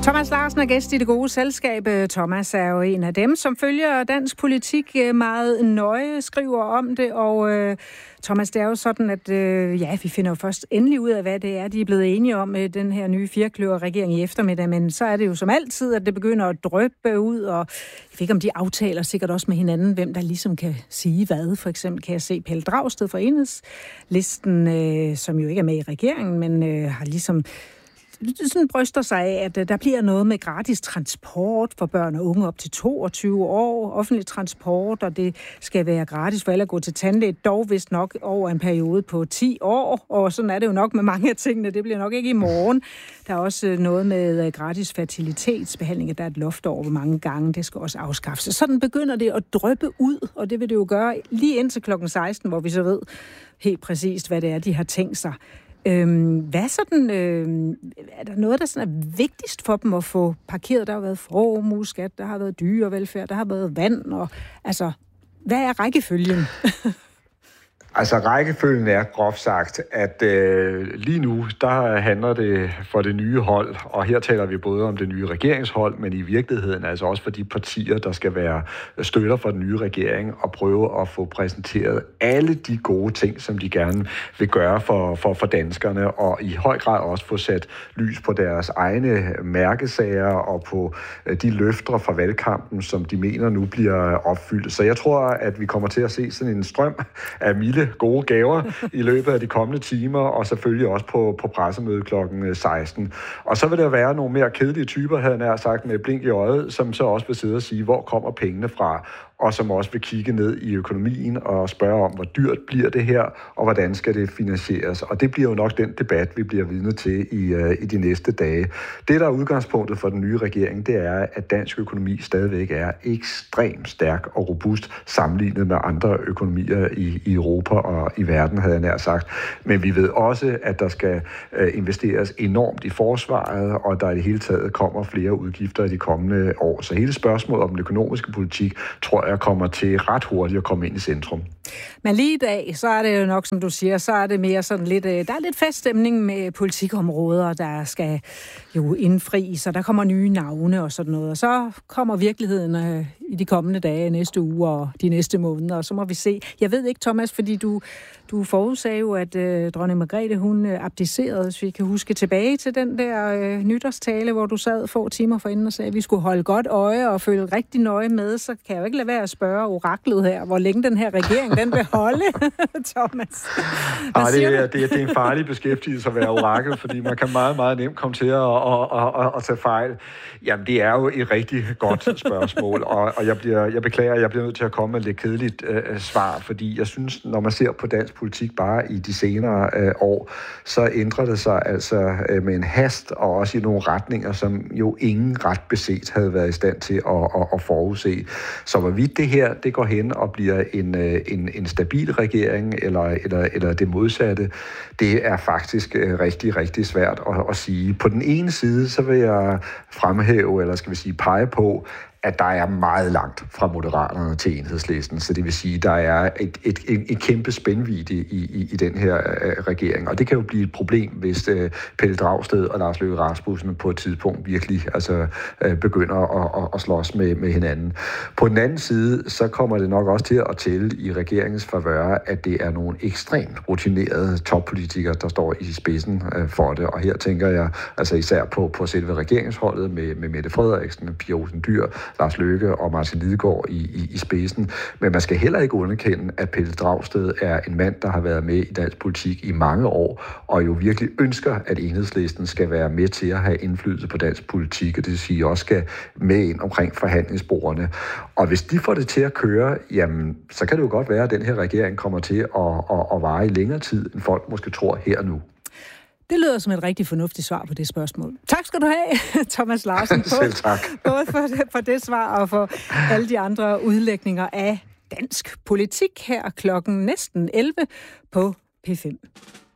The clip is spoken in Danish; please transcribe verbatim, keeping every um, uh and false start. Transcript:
Thomas Larsen er gæst i Det Gode Selskab. Thomas er jo en af dem, som følger dansk politik meget nøje, skriver om det, og øh, Thomas, det er jo sådan, at øh, ja, vi finder jo først endelig ud af, hvad det er, de er blevet enige om med den her nye firkløverregering i eftermiddag, men så er det jo som altid, at det begynder at dryppe ud, og jeg ved ikke, om de aftaler sikkert også med hinanden, hvem der ligesom kan sige hvad. For eksempel kan jeg se Pelle Dragsted fra Enhedslisten, øh, som jo ikke er med i regeringen, men øh, har ligesom sådan bryster sig af, at der bliver noget med gratis transport for børn og unge op til toogtyve år, offentlig transport, og det skal være gratis for alle at gå til tandlæge, dog vist nok over en periode på ti år, og sådan er det jo nok med mange af tingene, det bliver nok ikke i morgen. Der er også noget med gratis fertilitetsbehandling, at der er et loft over, hvor mange gange det skal også afskaffes. Sådan begynder det at dryppe ud, og det vil det jo gøre lige indtil klokken seksten, hvor vi så ved helt præcist, hvad det er, de har tænkt sig. Øhm, hvad sådan, øh, er der noget, der sådan er vigtigst for dem at få parkeret? Der har været formueskat, der har været dyrevelfærd, der har været vand, og altså, hvad er rækkefølgen? Altså rækkefølgen er groft sagt, at øh, lige nu, der handler det for det nye hold, og her taler vi både om det nye regeringshold, men i virkeligheden altså også for de partier, der skal være støtter for den nye regering, og prøve at få præsenteret alle de gode ting, som de gerne vil gøre for, for, for danskerne, og i høj grad også få sat lys på deres egne mærkesager og på de løfter fra valgkampen, som de mener nu bliver opfyldt. Så jeg tror, at vi kommer til at se sådan en strøm af milde gode gaver i løbet af de kommende timer, og selvfølgelig også på, på pressemødet klokken seksten. Og så vil der være nogle mere kedelige typer, havde jeg nær sagt, med blink i øjet, som så også vil sidde og sige, hvor kommer pengene fra, og som også vil kigge ned i økonomien og spørge om, hvor dyrt bliver det her, og hvordan skal det finansieres. Og det bliver jo nok den debat, vi bliver vidne til i, uh, i de næste dage. Det, der er udgangspunktet for den nye regering, det er, at dansk økonomi stadigvæk er ekstremt stærk og robust sammenlignet med andre økonomier i, i Europa og i verden, havde jeg nær sagt. Men vi ved også, at der skal uh, investeres enormt i forsvaret, og der i det hele taget kommer flere udgifter i de kommende år. Så hele spørgsmålet om den økonomiske politik, tror jeg, kommer til ret hurtigt at komme ind i centrum. Men lige i dag, så er det jo nok, som du siger, så er det mere sådan lidt, der er lidt feststemning med politikområder, der skal jo indfries, og der kommer nye navne og sådan noget. Og så kommer virkeligheden øh, i de kommende dage, næste uge og de næste måneder, og så må vi se. Jeg ved ikke, Thomas, fordi du, du forudsagde jo, at øh, dronning Margrethe, hun øh, abdicerede, hvis vi kan huske tilbage til den der øh, nytårstale, hvor du sad få timer forinden og sagde, at vi skulle holde godt øje og følge rigtig nøje med, så kan jeg jo ikke lade være at spørge oraklet her, hvor længe den her regering, den vil holde, Thomas. Ej, det, er, det, er, det er en farlig beskæftigelse at være orakel, fordi man kan meget, meget nemt komme til at, at, at, at, at tage fejl. Jamen, det er jo et rigtig godt spørgsmål, og, og jeg, bliver, jeg beklager, at jeg bliver nødt til at komme med et lidt kedeligt uh, svar, fordi jeg synes, når man ser på dansk politik bare i de senere uh, år, så ændrer det sig altså uh, med en hast, og også i nogle retninger, som jo ingen ret beset havde været i stand til at, at, at forudse. Så hvorvidt det her, det går hen og bliver en, en, en stabil regering, eller, eller, eller det modsatte, det er faktisk rigtig, rigtig svært at, at sige. På den ene side, så vil jeg fremhæve, eller skal vi sige pege på, at der er meget langt fra Moderaterne til Enhedslisten. Så det vil sige, at der er et, et, et, et kæmpe spændvidde i, i, i den her uh, regering. Og det kan jo blive et problem, hvis uh, Pelle Dragsted og Lars Løkke Rasmussen på et tidspunkt virkelig altså, uh, begynder at, at, at slås med, med hinanden. På den anden side, så kommer det nok også til at tælle i regeringens favør, at det er nogle ekstremt rutinerede toppolitikere, der står i spidsen uh, for det. Og her tænker jeg altså især på, på selve regeringsholdet med, med Mette Frederiksen, Pia Olsen Dyhr, Lars Løkke og Martin Lidegaard i, i, i spidsen. Men man skal heller ikke underkende, at Pelle Dragsted er en mand, der har været med i dansk politik i mange år, og jo virkelig ønsker, at Enhedslisten skal være med til at have indflydelse på dansk politik, og det vil sige også skal med ind omkring forhandlingsbordene. Og hvis de får det til at køre, jamen, så kan det jo godt være, at den her regering kommer til at, at, at vare i længere tid, end folk måske tror her nu. Det lyder som et rigtig fornuftigt svar på det spørgsmål. Tak skal du have, Thomas Larsen. Selv tak. Både for det, for det svar og for alle de andre udlægninger af dansk politik her klokken næsten elleve på P fem.